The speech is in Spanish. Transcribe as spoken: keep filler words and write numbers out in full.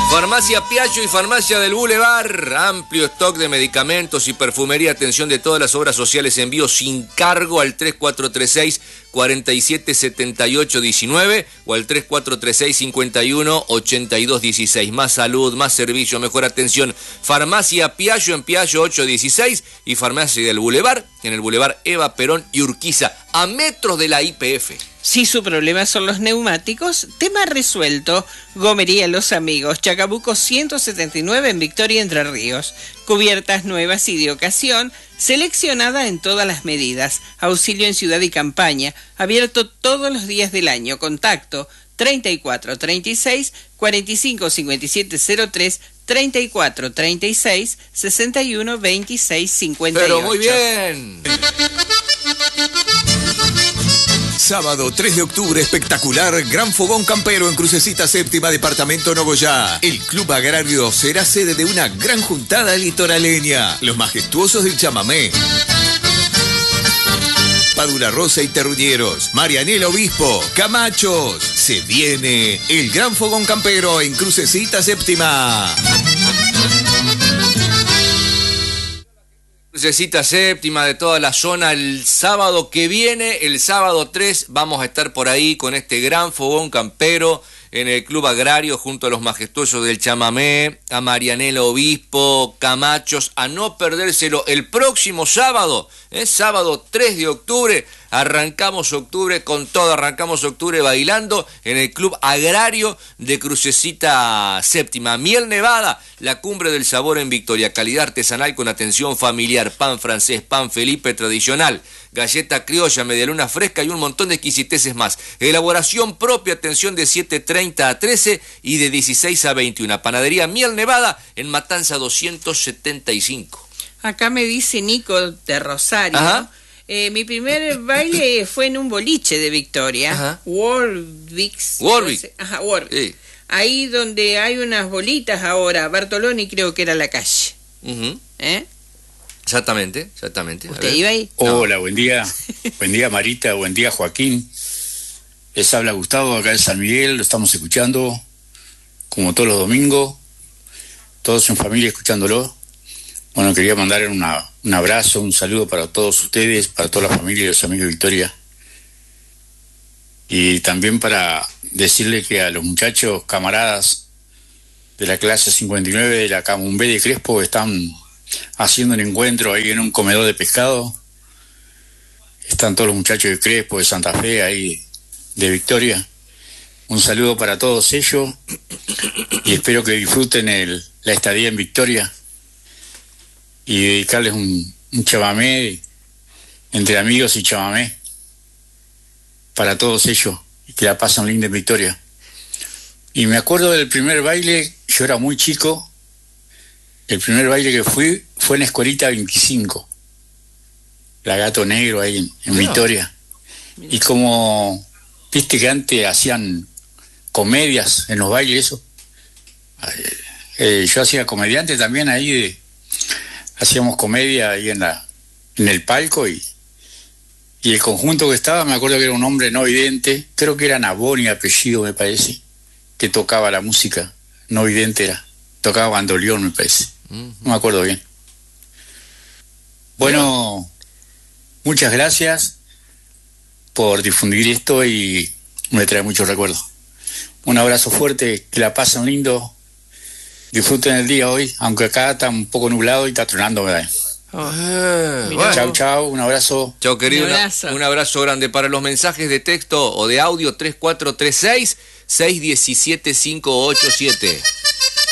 Farmacia Piaggio y Farmacia del Boulevard. Amplio stock de medicamentos y perfumería. Atención de todas las obras sociales. Envío sin cargo al tres cuatro tres seis, cuatro siete siete ocho uno nueve o al tres cuatro tres seis, cinco uno, ocho dos uno seis. Más salud, más servicio, mejor atención. Farmacia Piaggio en Piaggio ocho dieciséis y Farmacia del Boulevard en el Boulevard Eva Perón y Urquiza, a metros de la I P F. Si su problema son los neumáticos, tema resuelto. Gomería Los Amigos, Chacabuco ciento setenta y nueve en Victoria, Entre Ríos. Cubiertas nuevas y de ocasión, seleccionada en todas las medidas. Auxilio en ciudad y campaña, abierto todos los días del año. Contacto treinta y cuatro treinta y seis, cuarenta y cinco cincuenta y siete cero tres, treinta y cuatro treinta y seis, sesenta y uno veintiséis cincuenta y ocho. Pero muy bien. Sábado tres de octubre, espectacular, gran fogón campero en Crucecita Séptima, departamento Nogoyá. El Club Agrario será sede de una gran juntada litoraleña. Los majestuosos del chamamé. Padula Rosa y Terruñeros, Marianela Obispo, Camachos. Se viene el gran fogón campero en Crucecita Séptima. Crucecita Séptima de toda la zona el sábado que viene, el sábado tres, vamos a estar por ahí con este gran fogón campero en el Club Agrario junto a los majestuosos del chamamé, a Marianela Obispo, Camachos, a no perdérselo el próximo sábado, ¿eh? Sábado tres de octubre, arrancamos octubre con todo, arrancamos octubre bailando en el Club Agrario de Crucecita Séptima. Miel Nevada, la cumbre del sabor en Victoria, calidad artesanal con atención familiar, pan francés, pan Felipe tradicional, galleta criolla, medialuna fresca y un montón de exquisiteces más. Elaboración propia, atención de siete treinta a trece y de dieciséis a veintiuno. Panadería Miel Nevada en Matanza doscientos setenta y cinco. Acá me dice Nico de Rosario. Eh, mi primer baile fue en un boliche de Victoria. Warwick. Warwick. Ajá, Warwick. Sí. Ahí donde hay unas bolitas ahora. Bartoloni creo que era la calle. Uh-huh. ¿Eh? Exactamente, exactamente. ¿Usted iba ahí? Hola, no. Buen día. Buen día, Marita. Buen día, Joaquín. Les habla Gustavo, acá de San Miguel. Lo estamos escuchando como todos los domingos. Todos en familia escuchándolo. Bueno, quería mandar una, un abrazo, un saludo para todos ustedes, para toda la familia y los amigos de Victoria. Y también para decirle que a los muchachos, camaradas de la clase cincuenta y nueve de la Camumbé de Crespo están haciendo un encuentro ahí en un comedor de pescado. Están todos los muchachos de Crespo, de Santa Fe, ahí de Victoria. Un saludo para todos ellos y espero que disfruten el, la estadía en Victoria y dedicarles un, un chamamé entre amigos y chamamé para todos ellos y que la pasen linda en Victoria. Y me acuerdo del primer baile, yo era muy chico. El primer baile que fui fue en la Escuelita veinticinco, la Gato Negro ahí en, en Victoria. Y como, viste que antes hacían comedias en los bailes, eso. Eh, yo hacía comediante también ahí, de, hacíamos comedia ahí en la en el palco y, y el conjunto que estaba, me acuerdo que era un hombre no vidente, creo que era Naboni apellido me parece, que tocaba la música, no vidente era, tocaba bandoneón me parece. No me acuerdo bien. Bueno, muchas gracias por difundir esto y me trae muchos recuerdos. Un abrazo fuerte, que la pasen lindo, disfruten el día hoy, aunque acá está un poco nublado y está tronando, ¿verdad? Oh, eh, bueno. Chau, chau, un abrazo. Chau, querido, un abrazo. Una, un abrazo grande. Para los mensajes de texto o de audio, tres cuatro tres seis, seis uno siete, cinco ocho siete.